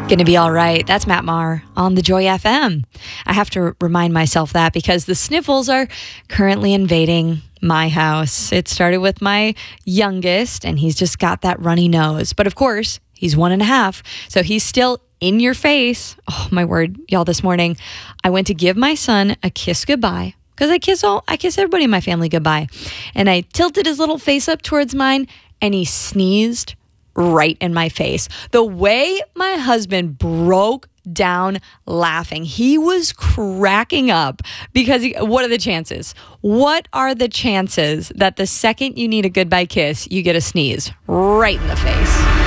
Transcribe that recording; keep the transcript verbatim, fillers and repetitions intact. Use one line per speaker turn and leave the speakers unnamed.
Gonna be all right. That's Matt Maher on the Joy F M. I have to remind myself that because the sniffles are currently invading my house. It started with my youngest, and he's just got that runny nose. But of course, he's one and a half, so he's still in your face. Oh, my word, y'all, this morning, I went to give my son a kiss goodbye because I kiss all, I kiss everybody in my family goodbye. And I tilted his little face up towards mine, and he sneezed right in my face. The way my husband broke down laughing, he was cracking up because he, what are the chances? What are the chances that the second you need a goodbye kiss, you get a sneeze right in the face?